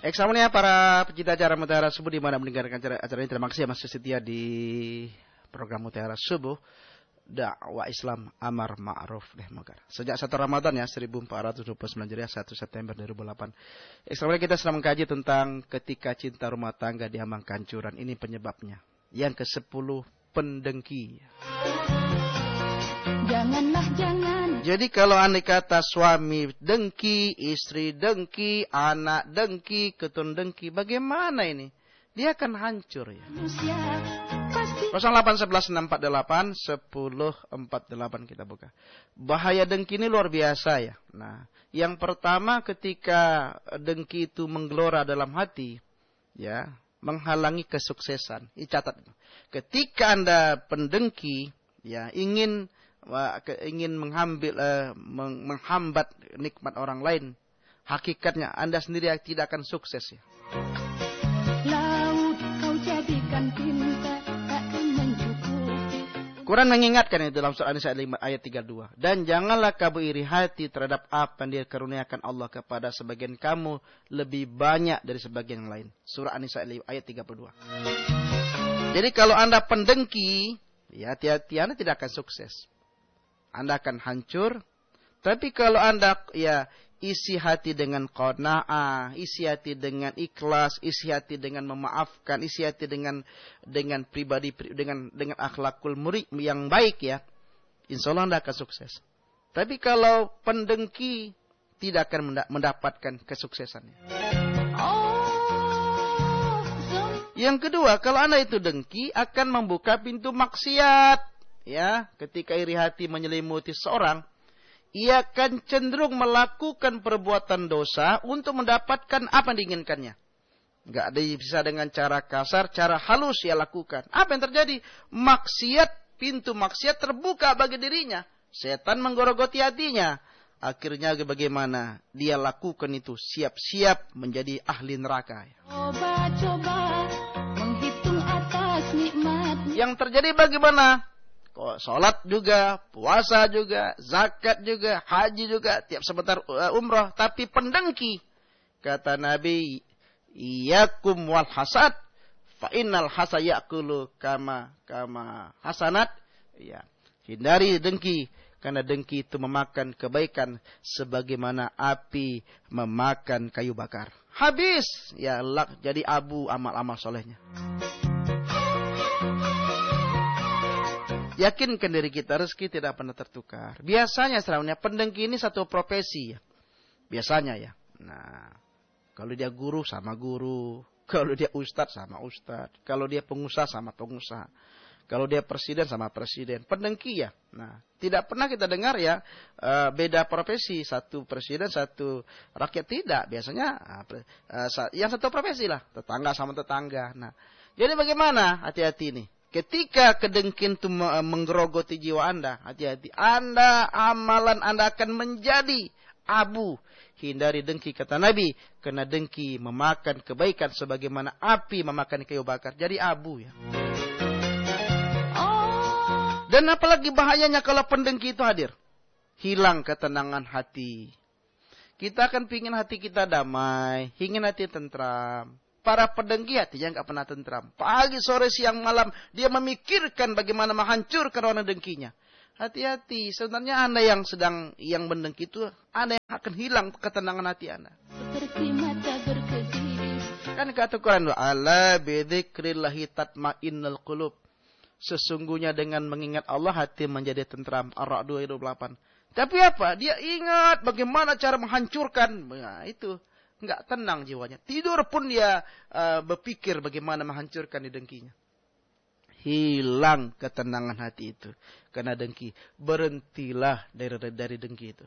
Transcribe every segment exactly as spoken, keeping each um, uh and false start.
Eksamennya para pecinta acara Mutiara Subuh di mana mendengarkan acara, acara ini. Terima kasih masih setia di program Mutiara Subuh. Dakwah Islam Amar Ma'ruf Nahi Munkar. Sejak satu Ramadan ya seribu empat ratus dua puluh sembilan Hijriah satu September dua ribu delapan. Eksamen kita sedang mengkaji tentang ketika cinta rumah tangga dihambang kehancuran. Ini penyebabnya. Yang kesepuluh, pendengki. Janganlah jangan. Jadi kalau andai kata suami dengki, istri dengki, anak dengki, ketun dengki, bagaimana ini? Dia akan hancur ya. nol delapan sebelas enam empat delapan sepuluh empat delapan kita buka. Bahaya dengki ini luar biasa ya. Nah, yang pertama ketika dengki itu menggelora dalam hati, ya, menghalangi kesuksesan. Ini catat. Ketika Anda pendengki, ya, ingin ingin mengambil uh, menghambat nikmat orang lain, hakikatnya Anda sendiri tidak akan sukses ya. Laut kau jadikan tinta takkan mencukupi. Quran mengingatkan itu dalam surah An-Nisa ayat tiga puluh dua. Dan janganlah kamu iri hati terhadap apa yang dikaruniakan Allah kepada sebagian kamu lebih banyak dari sebagian yang lain. Surah An-Nisa ayat tiga puluh dua. Jadi kalau Anda pendengki, ya hati-hati Anda tidak akan sukses. Anda akan hancur. Tapi kalau Anda ya isi hati dengan qanaah, isi hati dengan ikhlas, isi hati dengan memaafkan, isi hati dengan dengan pribadi dengan dengan akhlakul murid yang baik ya, insya Allah Anda akan sukses. Tapi kalau pendengki tidak akan mendapatkan kesuksesannya. Yang kedua, kalau Anda itu dengki akan membuka pintu maksiat. Ya, ketika iri hati menyelimuti seorang, ia akan cenderung melakukan perbuatan dosa untuk mendapatkan apa yang diinginkannya. Enggak bisa dengan cara kasar, cara halus ia lakukan. Apa yang terjadi? Maksiat, pintu maksiat terbuka bagi dirinya. Setan menggorogoti hatinya. Akhirnya bagaimana? Dia lakukan itu siap-siap menjadi ahli neraka. Coba-coba menghitung atas nikmat. Yang terjadi bagaimana? Sholat juga, puasa juga, zakat juga, haji juga, tiap sebentar umrah, tapi pendengki. Kata Nabi, iyakum wal hasad, fa innal hasad ya'kulu kama kama hasanat. Ya, hindari dengki, karena dengki itu memakan kebaikan sebagaimana api memakan kayu bakar. Habis, ya lak, jadi abu amal-amal solehnya. Yakinkan diri kita, rezeki tidak pernah tertukar. Biasanya sebenarnya pendengki ini satu profesi ya. Biasanya ya. Nah, kalau dia guru sama guru, kalau dia ustadz sama ustadz, kalau dia pengusaha sama pengusaha, kalau dia presiden sama presiden, pendengki ya. Nah, tidak pernah kita dengar ya uh, beda profesi, satu presiden, satu rakyat, tidak. Biasanya uh, uh, yang satu profesi lah, tetangga sama tetangga. Nah, jadi bagaimana? Hati-hati nih. Ketika kedengkian itu menggerogoti jiwa Anda, hati-hati. Anda, amalan Anda akan menjadi abu. Hindari dengki, kata Nabi. Karena dengki memakan kebaikan sebagaimana api memakan kayu bakar. Jadi abu ya. Dan apalagi bahayanya kalau pendengki itu hadir. Hilang ketenangan hati. Kita akan pingin hati kita damai. Ingin hati tentram. Para pendengki hatinya nggak pernah tentram. Pagi, sore, siang, malam dia memikirkan bagaimana menghancurkan orang dengkinya. Hati-hati, sebenarnya Anda yang sedang yang mendengki itu, Anda yang akan hilang ketenangan hati Anda. Seperti mata berkedip. Kan kata Quran, ala bidzikrillahi tatmainnul qulub. Sesungguhnya dengan mengingat Allah hati menjadi tentram. Ar-Ra'd dua ayat dua puluh delapan. Tapi apa? Dia ingat bagaimana cara menghancurkan. Nah, itu. Enggak tenang jiwanya. Tidur pun dia uh, berpikir bagaimana menghancurkan di dengkinya. Hilang ketenangan hati itu. Karena dengki. Berhentilah dari, dari dengki itu.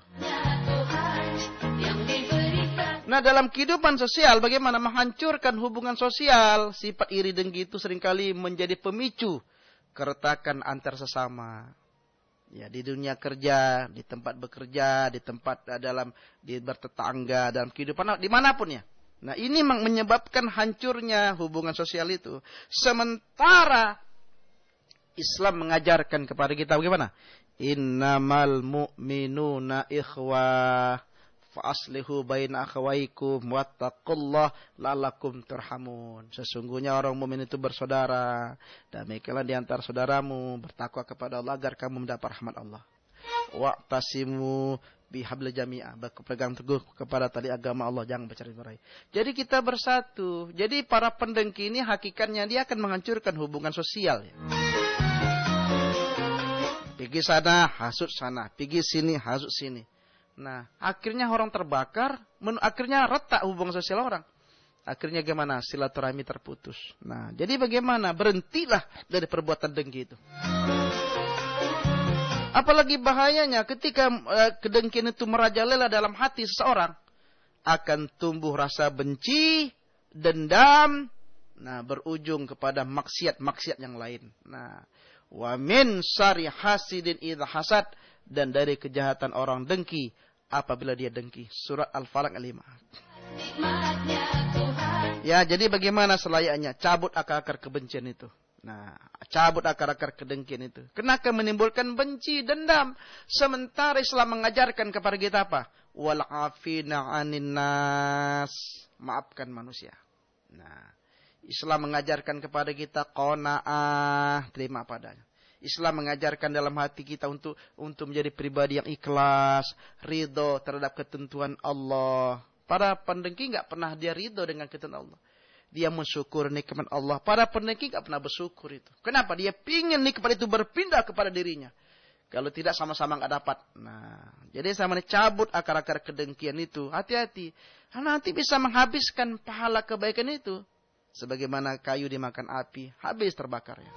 Nah, dalam kehidupan sosial, bagaimana menghancurkan hubungan sosial. Sifat iri dengki itu seringkali menjadi pemicu keretakan antar sesama. Ya, di dunia kerja, di tempat bekerja, di tempat uh, dalam di bertetangga, dalam kehidupan dimanapun ya. Nah, ini menyebabkan hancurnya hubungan sosial itu. Sementara Islam mengajarkan kepada kita bagaimana? Innamal mu'minuna ikhwah fa aslihu baina akhawaykum wattaqullah la'allakum turhamun. Sesungguhnya orang mukmin itu bersaudara. Damaikanlah di antara saudaramu, bertakwa kepada Allah agar kamu mendapat rahmat Allah. Wa'tasimu bihabli jami'ah, berpegang teguh kepada tali agama Allah, jangan bercerai-berai. Jadi kita bersatu. Jadi para pendengki ini hakikatnya dia akan menghancurkan hubungan sosial ya. Pergi sana, hasut sana. Pergi sini, hasut sini. Nah, akhirnya orang terbakar. Akhirnya retak hubungan sosial orang. Akhirnya gimana? Silaturahmi terputus. Nah, jadi bagaimana? Berhentilah dari perbuatan dengki itu. Apalagi bahayanya ketika uh, kedengkian itu merajalela dalam hati seseorang. Akan tumbuh rasa benci, dendam. Nah, berujung kepada maksiat-maksiat yang lain. Nah, wa min syarri hasidin idza hasad, dan dari kejahatan orang dengki apabila dia dengki. Surat Al-Falaq lima. Ya, jadi bagaimana selayaknya? Cabut akar-akar kebencian itu. Nah, cabut akar-akar kedengkian itu. Kenapa menimbulkan benci, dendam? Sementara Islam mengajarkan kepada kita apa? Wal afina 'anin nas. Maafkan manusia. Nah, Islam mengajarkan kepada kita qanaah, terima padanya. Islam mengajarkan dalam hati kita untuk untuk menjadi pribadi yang ikhlas, ridho terhadap ketentuan Allah. Para pendengki enggak pernah dia ridho dengan ketentuan Allah. Dia mensyukur nikmat Allah. Para pendengki enggak pernah bersyukur itu. Kenapa? Dia ingin nikmat itu berpindah kepada dirinya. Kalau tidak sama-sama enggak dapat. Nah, jadi sama cabut akar-akar kedengkian itu. Hati-hati. Karena nanti bisa menghabiskan pahala kebaikan itu. Sebagaimana kayu dimakan api, habis terbakarnya.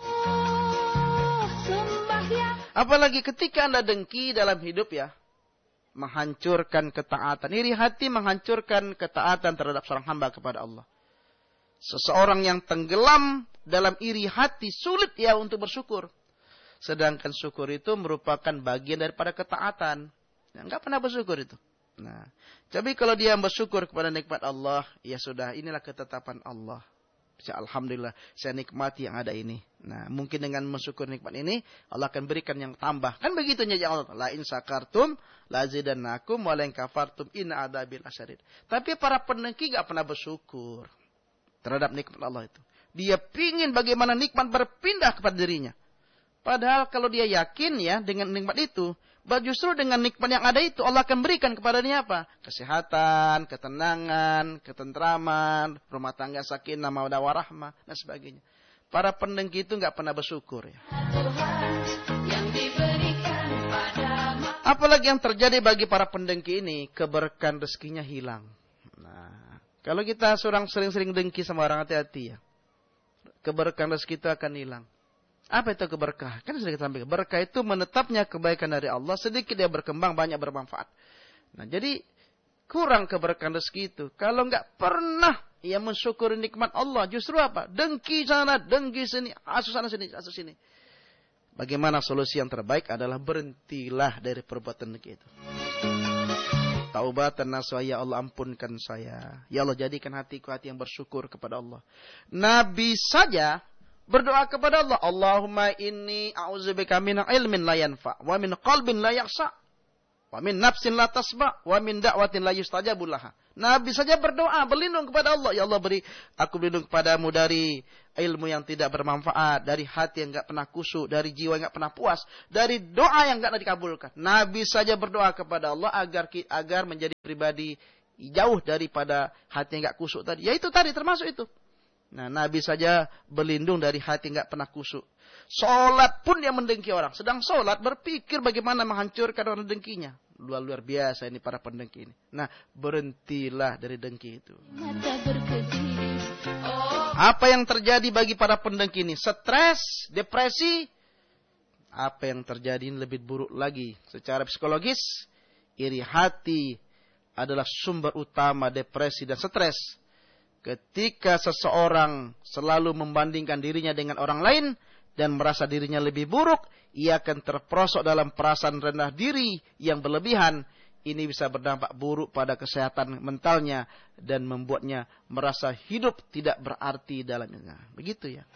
Apalagi ketika Anda dengki dalam hidup ya, menghancurkan ketaatan. Iri hati menghancurkan ketaatan terhadap seorang hamba kepada Allah. Seseorang yang tenggelam dalam iri hati sulit ya untuk bersyukur. Sedangkan syukur itu merupakan bagian daripada ketaatan. Ya, enggak pernah bersyukur itu. Nah, tapi kalau dia bersyukur kepada nikmat Allah, ya sudah, inilah ketetapan Allah. Alhamdulillah, saya nikmati yang ada ini. Nah, mungkin dengan mensyukur nikmat ini, Allah akan berikan yang tambah. Kan begitu ya Allah. La in syakartum, la zidannakum, wa la in kafartum, inna adzabil asyadid. Tapi para pendengki enggak pernah bersyukur terhadap nikmat Allah itu. Dia pingin bagaimana nikmat berpindah kepada dirinya. Padahal kalau dia yakin ya dengan nikmat itu, justru dengan nikmat yang ada itu Allah akan berikan kepadanya apa? Kesehatan, ketenangan, ketentraman, rumah tangga sakinah, mawaddah warahmah dan sebagainya. Para pendengki itu enggak pernah bersyukur ya. Apalagi yang terjadi bagi para pendengki ini, keberkahan rezekinya hilang. Nah, kalau kita seorang sering-sering dengki sama orang, hati-hati ya. Keberkahan rezeki itu akan hilang. Apa itu keberkah? Kan sudah kita sampaikan. Berkah itu menetapnya kebaikan dari Allah. Sedikit dia berkembang, banyak bermanfaat. Nah, jadi kurang keberkahan rezeki itu. Kalau enggak pernah ia mensyukuri nikmat Allah. Justru apa? Dengki sana, dengki sini, asus sana sini, asus sini. Bagaimana solusi yang terbaik adalah berhentilah dari perbuatan dengki itu. Taubatan nasuha, ya Allah ampunkan saya. Ya Allah jadikan hatiku hati yang bersyukur kepada Allah. Nabi saja berdoa kepada Allah, Allahumma inni a'udzubika min ilmin la yanfa, wa min qalbin la yakhsha, wa min nafsin la tasba, wa min da'watin la yustajabu laha. Nabi saja berdoa, berlindung kepada Allah. Ya Allah, beri aku berlindung kepadamu dari ilmu yang tidak bermanfaat, dari hati yang enggak pernah kusuk, dari jiwa yang enggak pernah puas, dari doa yang enggak pernah dikabulkan. Nabi saja berdoa kepada Allah agar agar menjadi pribadi jauh daripada hati yang enggak kusuk tadi. Ya itu tadi termasuk itu. Nah, Nabi saja berlindung dari hati enggak pernah kusuk. Salat pun dia mendengki orang. Sedang salat berpikir bagaimana menghancurkan orang dengkinya. Luar luar biasa ini para pendengki ini. Nah, berhentilah dari dengki itu. Apa yang terjadi bagi para pendengki ini? Stres, depresi. Apa yang terjadi ini lebih buruk lagi. Secara psikologis, iri hati adalah sumber utama depresi dan stres. Ketika seseorang selalu membandingkan dirinya dengan orang lain dan merasa dirinya lebih buruk, ia akan terperosok dalam perasaan rendah diri yang berlebihan. Ini bisa berdampak buruk pada kesehatan mentalnya dan membuatnya merasa hidup tidak berarti dalamnya. Begitu ya.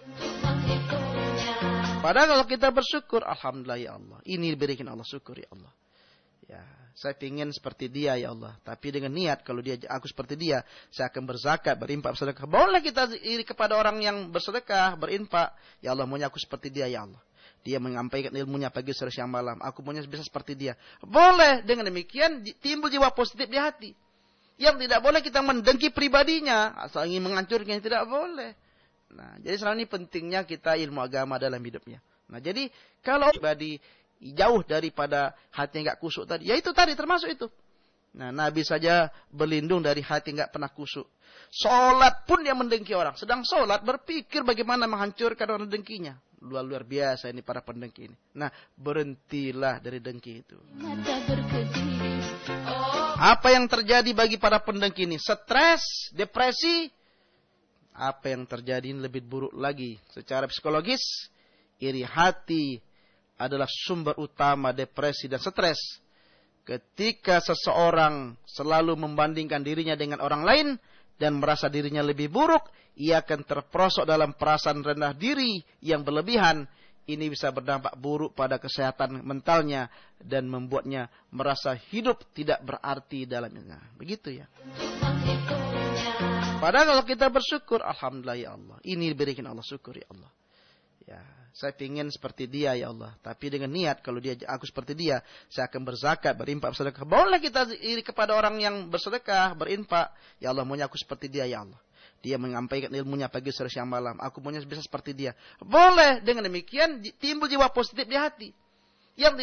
Padahal kalau kita bersyukur, alhamdulillah ya Allah. Ini diberikan Allah, syukur ya Allah. Ya, saya ingin seperti dia ya Allah. Tapi dengan niat kalau dia aku seperti dia, saya akan berzakat, berinfak, bersedekah. Boleh kita iri kepada orang yang bersedekah, berinfak. Ya Allah, maunya aku seperti dia ya Allah. Dia menyampaikan ilmunya pagi, sore, siang, malam. Aku maunya bisa seperti dia. Boleh. Dengan demikian timbul jiwa positif di hati. Yang tidak boleh kita mendengki pribadinya. Asal ingin menghancurkannya, tidak boleh. Nah, jadi selama ini pentingnya kita ilmu agama dalam hidupnya. Nah, jadi kalau pribadi jauh daripada hati yang gak kusuk tadi. Ya itu tadi, termasuk itu. Nah, Nabi saja berlindung dari hati yang gak pernah kusuk. Sholat pun dia mendengki orang. Sedang sholat berpikir bagaimana menghancurkan orang dengkinya. Luar, luar biasa ini para pendengki ini. Nah, berhentilah dari dengki itu. Apa yang terjadi bagi para pendengki ini? Stres, depresi. Apa yang terjadi ini lebih buruk lagi. Secara psikologis, iri hati adalah sumber utama depresi dan stres. Ketika seseorang selalu membandingkan dirinya dengan orang lain dan merasa dirinya lebih buruk, ia akan terperosok dalam perasaan rendah diri yang berlebihan. Ini bisa berdampak buruk pada kesehatan mentalnya dan membuatnya merasa hidup tidak berarti dalamnya. Begitu ya. Padahal kalau kita bersyukur, alhamdulillah ya Allah. Ini diberikan Allah, syukur ya Allah. Ya, saya ingin seperti dia ya Allah. Tapi dengan niat kalau dia aku seperti dia, saya akan berzakat, berinfak, bersedekah. Boleh kita iri kepada orang yang bersedekah, berinfak. Ya Allah, maunya aku seperti dia ya Allah. Dia menyampaikan ilmunya pagi, sore, siang, malam. Aku maunya bisa seperti dia. Boleh. Dengan demikian timbul jiwa positif di hati. Yang